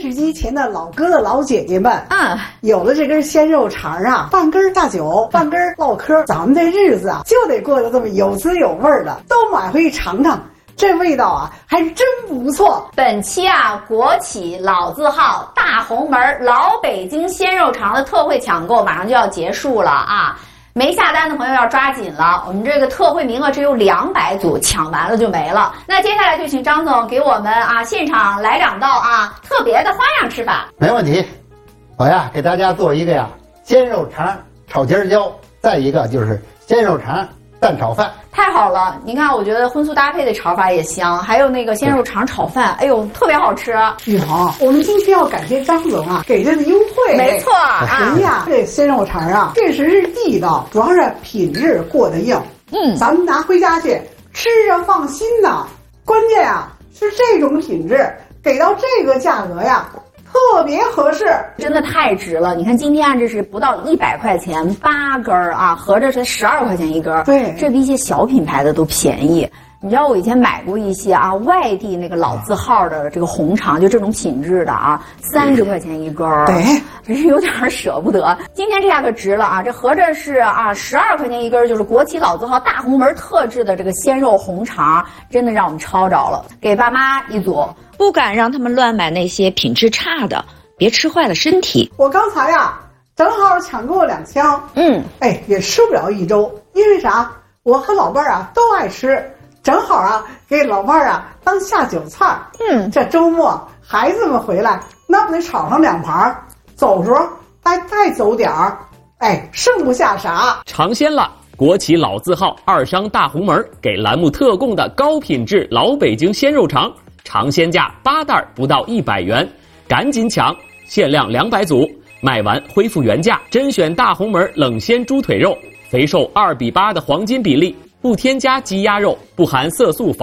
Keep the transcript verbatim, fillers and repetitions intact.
视机前的老哥的老姐姐们， 嗯， 有了这根鲜肉肠啊，半根下酒，半根唠嗑，咱们这日子啊就得过得这么有滋有味的，都买回去尝尝。这味道啊，还真不错。 本期啊，国企老字号大红门老北京鲜肉肠的特惠抢购马上就要结束了啊！没下单的朋友要抓紧了，我们这个特惠名额只有两百组，抢完了就没了。那接下来就请张总给我们啊现场来两道啊特别的花样吃法。 没问题，我呀给大家做一个呀鲜肉肠炒尖椒，再一个就是鲜肉肠蛋炒饭。 太好了，您看，我觉得荤素搭配的炒法也香，还有那个鲜肉肠炒饭，哎呦，特别好吃。 玉鹏，我们今天要感谢张总啊，给这个优惠。 没错啊， 人家这鲜肉肠啊，确实是地道，主要是品质过得硬。 嗯， 咱们拿回家去吃着放心呐。关键啊是这种品质，给到这个价格呀，特别合适， 真的太值了！你看今天这是不到一百块钱八根儿啊，合着是十二块钱一根儿。 对， 这比一些小品牌的都便宜。你知道我以前买过一些啊外地那个老字号的这个红肠，就这种品质的啊，三十块钱一根儿， 对， 真是有点舍不得。今天这价格值了啊，这合着是啊十二块钱一根儿，就是国企老字号大红门特制的这个鲜肉红肠，真的让我们抄着了。给爸妈一组。 不敢让他们乱买那些品质差的，别吃坏了身体。 我刚才呀，正好抢购了两箱， 嗯， 哎，也吃不了一周，因为啥？我和老伴儿啊都爱吃，正好啊给老伴儿啊当下酒菜。 嗯， 这周末孩子们回来，那不得炒上两盘，走时候再再走点儿，哎，剩不下啥。 尝鲜了！国企老字号二商大红门给栏目特供的高品质老北京鲜肉肠。尝鲜价八袋不到一百元，赶紧抢！限量两百组，卖完恢复原价。甄选大红门冷鲜猪腿肉，肥瘦二比八的黄金比例，不添加鸡鸭肉，不含色素。